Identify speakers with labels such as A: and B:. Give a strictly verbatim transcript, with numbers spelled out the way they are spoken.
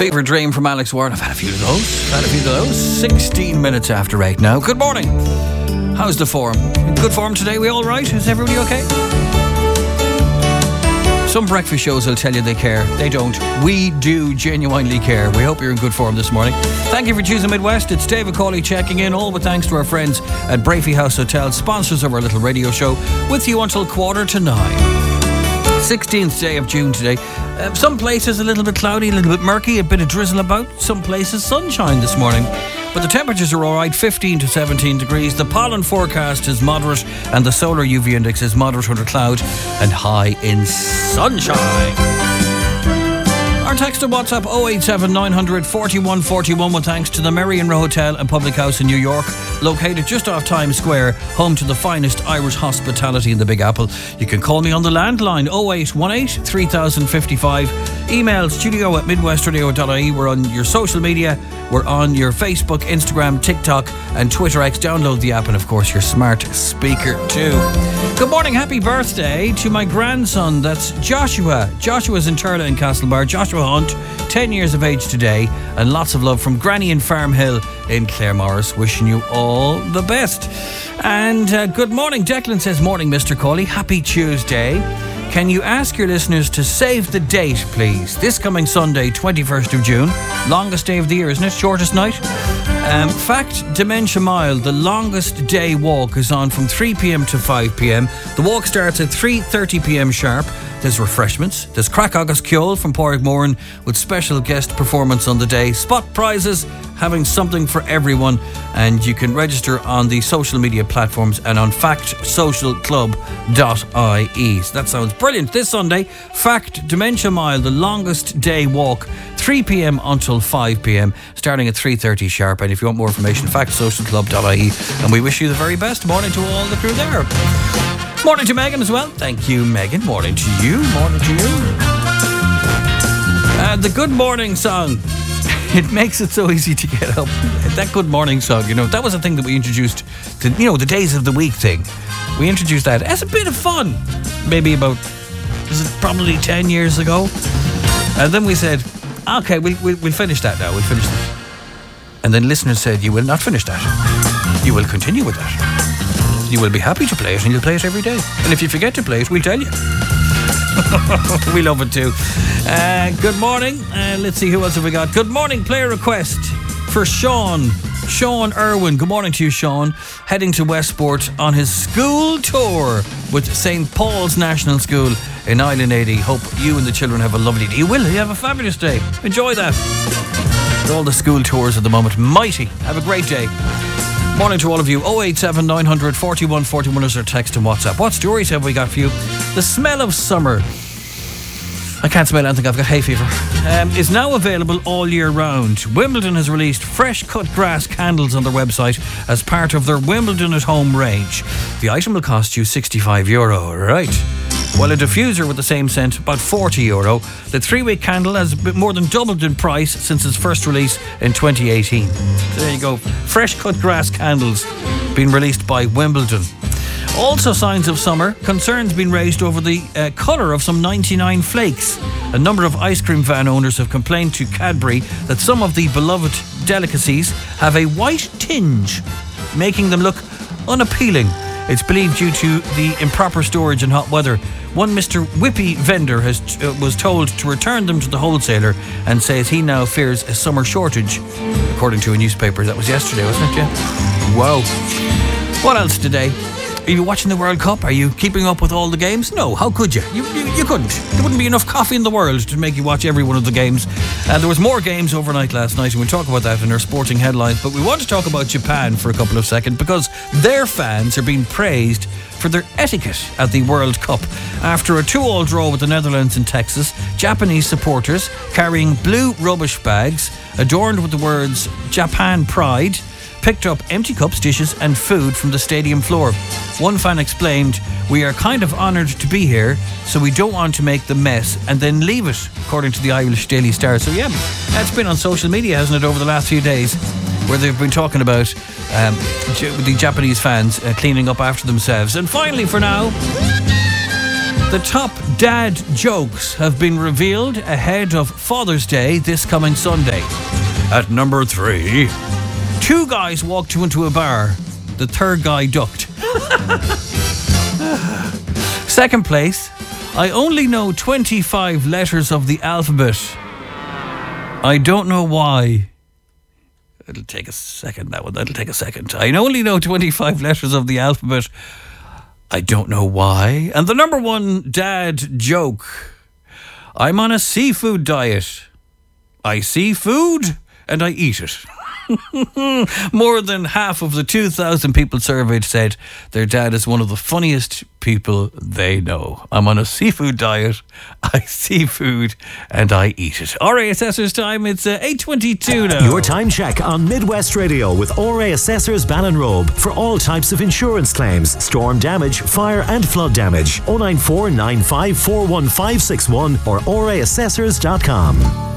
A: Fever Dream from Alex Ward. I've had a few of those. I've had a few of those. sixteen minutes after eight now. Good morning. How's the form? Good form today? We all right? Is everybody okay? Some breakfast shows will tell you they care. They don't. We do genuinely care. We hope you're in good form this morning. Thank you for choosing Midwest. It's David Cawley checking in, all with thanks to our friends at Brafey House Hotel, sponsors of our little radio show, with you until quarter to nine. sixteenth day of June today. Uh, some places a little bit cloudy, a little bit murky, a bit of drizzle about. Some places sunshine this morning. But the temperatures are alright, fifteen to seventeen degrees. The pollen forecast is moderate and the solar U V index is moderate under cloud and high in sunshine. Our text and WhatsApp oh eight seven nine hundred forty-one forty-one with thanks to the Merrion Row Hotel and Public House in New York, located just off Times Square, home to the finest Irish hospitality in the Big Apple. You can call me on the landline oh eight one eight three thousand fifty-five. Email studio at midwestradio dot I E. We're on your social media. We're on your Facebook, Instagram, TikTok and Twitter X. Download the app and of course your smart speaker too. Good morning, happy birthday to my grandson. That's Joshua. Joshua's in Turla in Castlebar. Joshua Hunt, ten years of age today, and lots of love from Granny in Farm Hill in Claremorris. Wishing you all the best. And uh, good morning. Declan says, morning Mister Cawley, happy Tuesday. Can you ask your listeners to save the date, please? This coming Sunday, twenty-first of June. Longest day of the year, isn't it? Shortest night. Um, fact, Dementia Mile, the longest day walk, is on from three p.m. to five p.m. The walk starts at three thirty p.m. sharp. There's refreshments. There's Crack August Kjol from Porrickmorn with special guest performance on the day. Spot prizes, having something for everyone. And you can register on the social media platforms and on fact social club dot I E. So that sounds brilliant. This Sunday, Fact Dementia Mile, the longest day walk, three p.m. until five p.m. starting at three thirty sharp. And if you want more information, fact social club dot I E. And we wish you the very best. Morning to all the crew there. Morning to Megan as well. Thank you, Megan. Morning to you. Morning to you. Uh, the Good Morning song. It makes it so easy to get up. That Good Morning song, you know, that was a thing that we introduced to, you know, the Days of the Week thing. We introduced that as a bit of fun. Maybe about, is it probably ten years ago? And then we said, okay, we'll, we'll, we'll finish that now. We'll finish that. And then listeners said, you will not finish that. You will continue with that. You will be happy to play it and you'll play it every day. And if you forget to play it, we'll tell you. We love it too. Uh, good morning. Uh, let's see, who else have we got? Good morning, player request for Sean. Sean Irwin. Good morning to you, Sean. Heading to Westport on his school tour with Saint Paul's National School in Island eighty. Hope you and the children have a lovely day. You will. You have a fabulous day. Enjoy that. With all the school tours at the moment. Mighty. Have a great day. Morning to all of you. oh eight seven nine hundred forty-one forty-one is our text and WhatsApp. What stories have we got for you? The smell of summer, I can't smell anything, I've got hay fever, um, is now available all year round. Wimbledon has released fresh cut grass candles on their website as part of their Wimbledon at Home range. The item will cost you sixty-five euro, right? While a diffuser with the same scent, about forty euro. The three-week candle has more than doubled in price since its first release in twenty eighteen. So there you go. Fresh cut grass candles being released by Wimbledon. Also signs of summer, concerns being raised over the uh, colour of some ninety-nine flakes. A number of ice cream van owners have complained to Cadbury that some of the beloved delicacies have a white tinge, making them look unappealing. It's believed due to the improper storage in hot weather. One Mister Whippy vendor has uh, was told to return them to the wholesaler and says he now fears a summer shortage, according to a newspaper. That was yesterday, wasn't it, yeah? Wow. What else today? Are you watching the World Cup? Are you keeping up with all the games? No, how could you? You, you, you couldn't. There wouldn't be enough coffee in the world to make you watch every one of the games. Uh, there was more games overnight last night, and we'll talk about that in our sporting headlines. But we want to talk about Japan for a couple of seconds because their fans are being praised for their etiquette at the World Cup. After a two-all draw with the Netherlands and Texas, Japanese supporters carrying blue rubbish bags adorned with the words Japan Pride picked up empty cups, dishes and food from the stadium floor. One fan explained, "We are kind of honoured to be here, so we don't want to make the mess and then leave it," according to the Irish Daily Star. So yeah, that's been on social media, hasn't it, over the last few days, where they've been talking about um, the Japanese fans uh, cleaning up after themselves. And finally, for now, the top Dad jokes have been revealed ahead of Father's Day this coming Sunday. At number three, two guys walked into a bar. The third guy ducked. Second place, I only know twenty-five letters of the alphabet. I don't know why. It'll take a second, that one. That'll take a second. I only know twenty-five letters of the alphabet. I don't know why. And the number one dad joke. I'm on a seafood diet. I see food and I eat it. More than half of the two thousand people surveyed said their dad is one of the funniest people they know. I'm on a seafood diet, I see food, and I eat it. R A Assessors time, it's uh, eight twenty-two now.
B: Your time check on Midwest Radio with R A Assessors Ballinrobe for all types of insurance claims, storm damage, fire and flood damage. oh nine four nine five four one five six one or R A assessors dot com.